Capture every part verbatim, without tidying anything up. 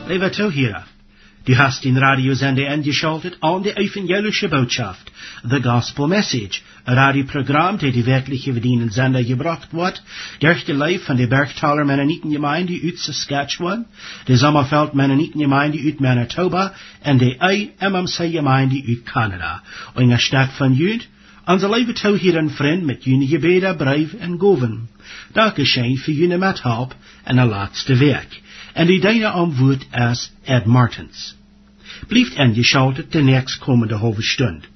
Lieber Zuhörer, du hast den Radiosender eingeschaltet an die evangelische Botschaft, The Gospel Message, ein Radioprogramm, das die wirkliche verdienen Sender gebracht wird, durch die Leib von der Bergtaler Mennonitengemeinde aus Saskatchewan, der Sommerfeld Mennonitengemeinde aus Manitoba und der I M M C-Gemeinde aus Kanada. In der Stadt von Jüd, unser liebe Zuhörer und Freund mit jene Gebete, Brief und Goven. Dankeschön für jene Mithelp in der letzte Werk. Und die deine Antwort ist Ed Martins. Blijft eingeschaltet de nächstkommende halbe Stunde.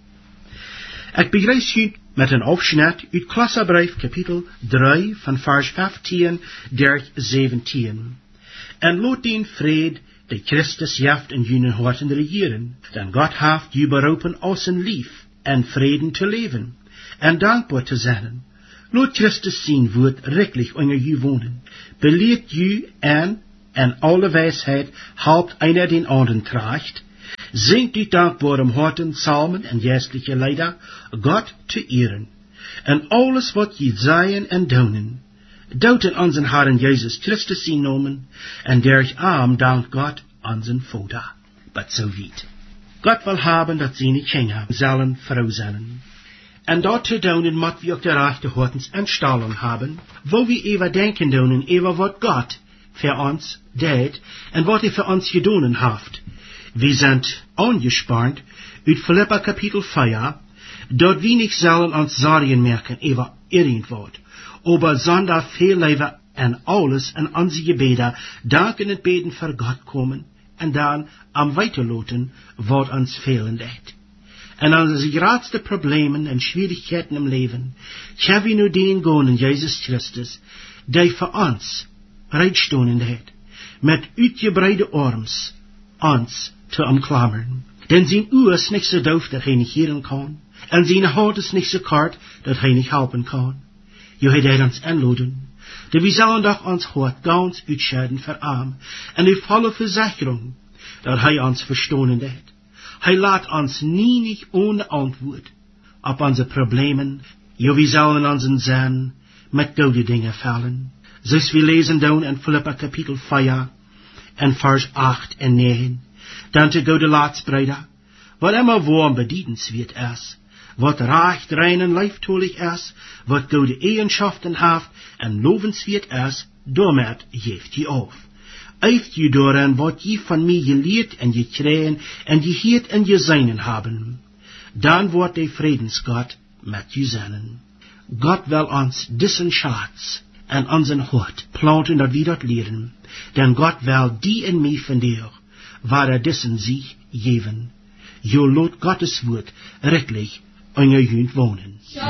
Ich begrüße euch mit einem Aufschnitt aus Kolosserbrief Kapitel drei von Vers fünfzehn durch siebzehn. Und lot den Fried, der Christus jaft in jenen Horten regieren, denn Gott haft ju berufen außen lief, en Frieden zu leben, en dankbar zu sein. Lot Christus sein Wort wirklich unter ju wohnen, belehrt ju en, en alle Weisheit halbt einer den anderen tracht, singt die dankbaren Horten, Psalmen und geistliche Lieder, Gott zu ehren. En alles wat je zeien en doen, dout in unseren Herrn Jesus Christus zijn nomen, en durch arm dank Gott unseren Vater. But so weit. Gott will haben, dat seine Kinder sollen Frau sein. En dort zu doen, mat wir auch der rechte Hortens Entstallung haben, wo wir ever denken doen, ever wat Gott für uns deed, en wat er für uns gedonen haft. Wir sind angespannt, uit Philippa Kapitel vier, dort wir nicht sollen uns Sorgen merken, ever irgendwo, aber sondern viel lieber an alles an unsere Gebete danken und beten für Gott kommen, und dann am Weiterloten, was uns fehlen lädt. En unsere grootste Probleme und Schwierigkeiten im Leben, haben wir nur den Gonen, Jesus Christus, der für uns bereitstehen hat, mit uitgebreide Arms, uns zu umklammern. Denn sein Ohr ist nicht so doof, dass er nicht hören kann, und seine Hand ist nicht so kort, dass er nicht helfen kann. Jo hat er uns einladen, denn wir sollen doch uns Hort ganz utscheiden für arm, und die volle Versicherung, dass er uns verstehen hat. Er lässt uns nie nicht ohne Antwort auf unsere Probleme, jo wir sollen unseren Sinn mit gute Dinge fallen. So wir lesen down in Philippa Kapitel vier, en Vers acht en negen. Dan te gode Laatsbreder, wat immer warm bedienenswert is, wat recht rein en leiftolig is, wat gode Eigenschaften haft en lovenswert is, damit geeft je auf. Eift je dooraan wat je van mij geleerd en gekregen en geheerd en gezeinen haben. Dan wordt de Friedensgott met je zijn. Gott will ons diesen Schatz en unseren Hort planten, dat wir dort lehren, denn Gott will die in mij von dir, waar er dessen sich geben. Jo lot Gottes Wort rechtlich in je Hünd wohnen.